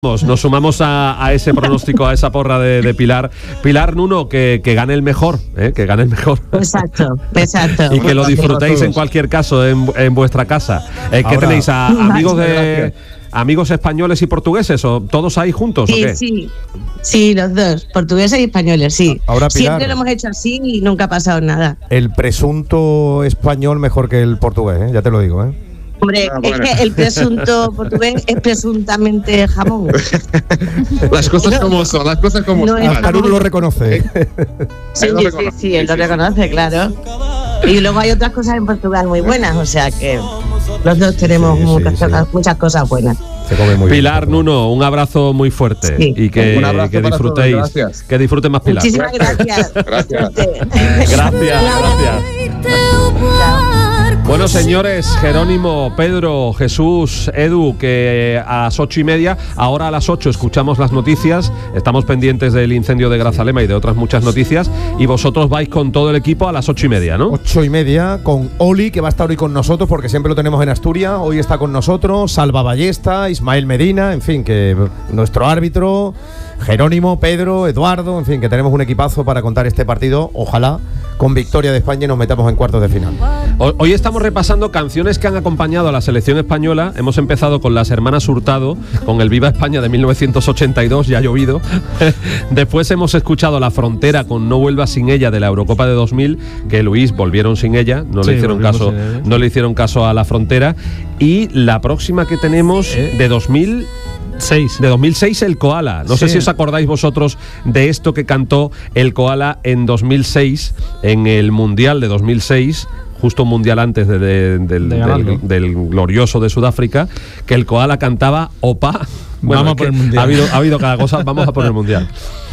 Nos sumamos a ese pronóstico, a esa porra de Pilar. Pilar, Nuno, que gane el mejor, que gane el mejor. Exacto. Y que lo disfrutéis en cualquier caso en vuestra casa. ¿Qué tenéis? ¿Amigos españoles y portugueses? ¿O todos ahí juntos? Sí, ¿o qué? sí, los dos, portugueses y españoles, sí. Ahora, Pilar, siempre lo hemos hecho así y nunca ha pasado nada. El presunto español mejor que el portugués, ya te lo digo, Hombre, es que el presunto portugués es presuntamente jamón. Las cosas como son, las cosas como No son. es Hasta uno lo reconoce. Sí, él lo reconoce, claro. Y luego hay otras cosas en Portugal muy buenas, o sea que los dos tenemos muchas cosas buenas. Se come muy Pilar, bien. Nuno, un abrazo muy fuerte y que disfrutéis. Gracias. Que disfruten más, Pilar. Muchísimas gracias. Gracias. Gracias. Bueno, señores, Jerónimo, Pedro, Jesús, Edu, que a las 8:30, ahora a las 8 escuchamos las noticias, estamos pendientes del incendio de Grazalema y de otras muchas noticias, y vosotros vais con todo el equipo a las 8:30, ¿no? 8:30 con Oli, que va a estar hoy con nosotros porque siempre lo tenemos en Asturias. Hoy está con nosotros Salva Ballesta, Ismael Medina, en fin, que nuestro árbitro, Jerónimo, Pedro, Eduardo, en fin, que tenemos un equipazo para contar este partido. Ojalá con victoria de España y nos metamos en cuartos de final. Hoy estamos repasando canciones que han acompañado a la selección española. Hemos empezado con las hermanas Hurtado, con el Viva España de 1982, ya ha llovido. Después hemos escuchado La Frontera con No vuelvas sin ella de la Eurocopa de 2000, que Luis volvieron sin ella, no le hicieron caso a La Frontera. Y la próxima que tenemos de 2006, el Koala. No sé si os acordáis vosotros de esto que cantó el Koala en 2006, en el Mundial de 2006, justo un mundial antes del glorioso de Sudáfrica, que el Koala cantaba Opa. Bueno, vamos a por el mundial. Ha habido cada cosa, vamos a por el mundial.